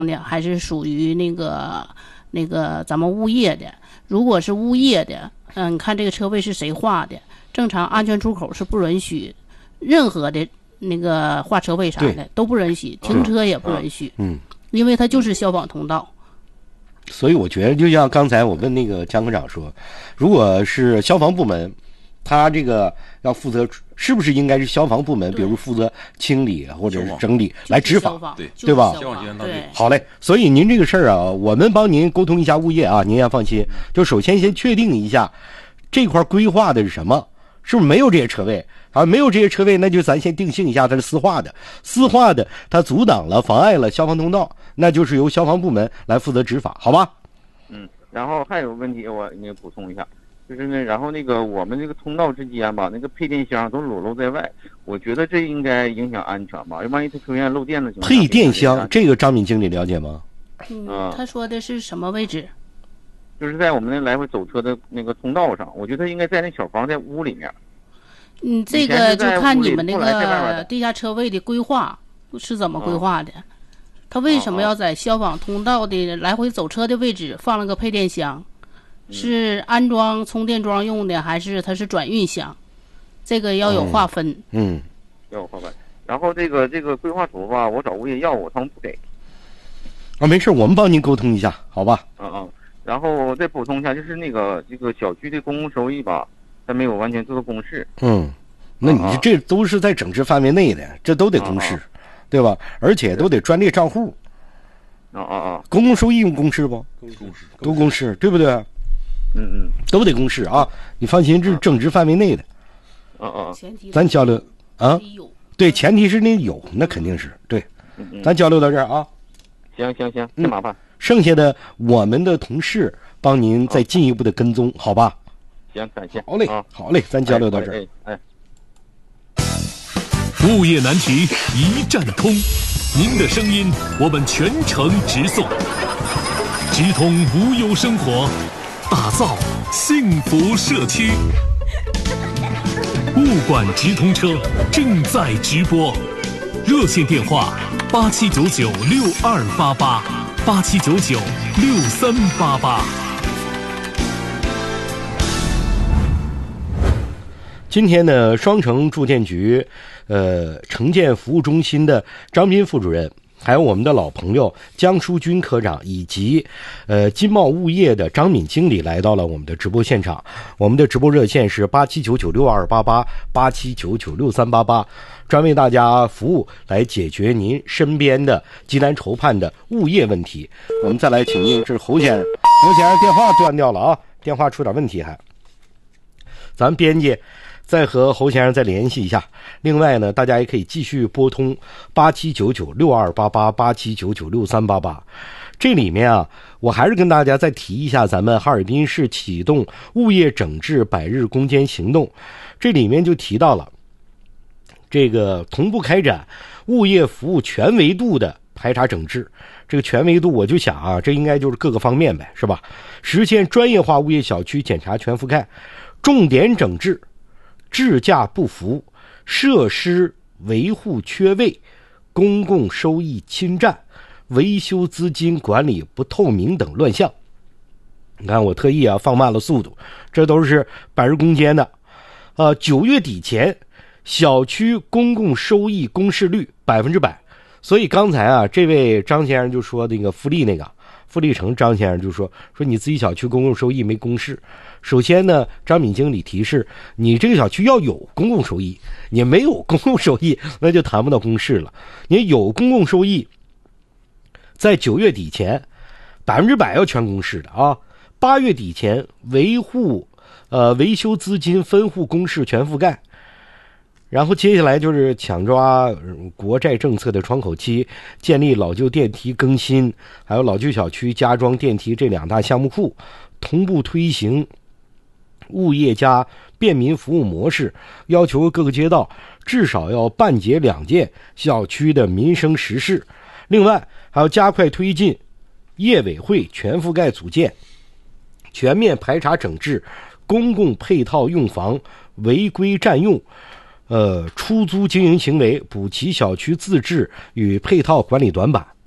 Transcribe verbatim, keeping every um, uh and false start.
的，还是属于那个那个咱们物业的。如果是物业的，嗯，你看这个车位是谁划的？正常安全出口是不允许任何的那个划车位啥的都不允许，停车也不允许。 嗯， 因为它就是消防通道。 所以我觉得，就像刚才我问那个江科长说，如果是消防部门，他这个要负责，是不是应该是消防部门，比如负责清理或者是整理来执法， 对对吧？ 对， 好嘞。所以您这个事儿啊，我们帮您沟通一下物业啊，您要放心。就首先先确定一下这块规划的是什么，是不是没有这些车位啊？没有这些车位，那就咱先定性一下它是私划的，私划的它阻挡了、妨碍了消防通道，那就是由消防部门来负责执法，好吧？ 嗯，然后还有个问题，我那个补充一下。就是呢，然后那个我们这个通道之间吧，那个配电箱都裸露在外，我觉得这应该影响安全吧？万一它出现漏电的情况。 配电箱这个张敏经理了解吗？ 嗯，他说的是什么位置？ 就是在我们那来回走车的那个通道上，我觉得应该在那小房在屋里面。 嗯，这个就看你们那个地下车位的规划是怎么规划的。他为什么要在消防通道的来回走车的位置放了个配电箱？是安装充电桩用的，还是它是转运箱？这个要有划分。 嗯，嗯要有划分。然后这个这个规划图吧，我找物业要我，他们不给。 啊，没事，我们帮您沟通一下，好吧？ 嗯嗯。然后再补充一下，就是那个这个小区的公共收益吧，它没有完全做到公示。 嗯，那你这都是在整治范围内的，这都得公示，啊、对吧？而且都得专列账户。 啊啊啊！ 公共收益用公示不？ 公示， 都公示，对不对？ 嗯嗯， 都得公示啊！你放心，这是政治范围内的。 嗯嗯， 咱交流啊，对，前提是那有，那肯定是对。咱交流到这儿啊。 行行行，别麻烦。 剩下的我们的同事帮您再进一步的跟踪，好吧？ 行，感谢。 好嘞，好嘞，咱交流到这儿。 哎， 物业难题一站通，您的声音我们全程直送，直通无忧生活。打造幸福社区，物管直通车正在直播，热线电话八七九九六二八八八七九九六三八八。 今天呢，双城住建局呃城建服务中心的张斌副主任，还有我们的老朋友江淑军科长，以及呃金茂物业的张敏经理来到了我们的直播现场。我们的直播热线是八七九九六二八八八七九九六三八八，专为大家服务，来解决您身边的急难愁盼的物业问题。我们再来请进，这是侯先生，侯先生电话断掉了啊，电话出点问题还。咱编辑再和侯先生再联系一下。另外呢，大家也可以继续拨通八七九九六二八八八七九九六三八八。这里面啊，我还是跟大家再提一下咱们哈尔滨市启动物业整治百日攻坚行动。这里面就提到了这个同步开展物业服务全维度的排查整治。这个全维度我就想啊，这应该就是各个方面呗，是吧？实现专业化物业小区检查全覆盖，重点整治质价不符、设施维护缺位、公共收益侵占、维修资金管理不透明等乱象。你看我特意啊放慢了速度，这都是百日攻坚的。呃，九月底前，小区公共收益公示率百分之百。所以刚才啊，这位张先生就说那个富力那个富力城张先生就说说你自己小区公共收益没公示。首先呢，张敏经理提示你这个小区要有公共收益，你没有公共收益那就谈不到公示了。你有公共收益，在九月底前百分之百要全公示的啊，八月底前维护呃维修资金分户公示全覆盖。然后接下来就是抢抓国债政策的窗口期，建立老旧电梯更新，还有老旧小区加装电梯这两大项目库，同步推行物业加便民服务模式，要求各个街道至少要办结两件小区的民生实事。另外还要加快推进业委会全覆盖组建，全面排查整治公共配套用房违规占用呃，出租经营行为，补齐小区自治与配套管理短板。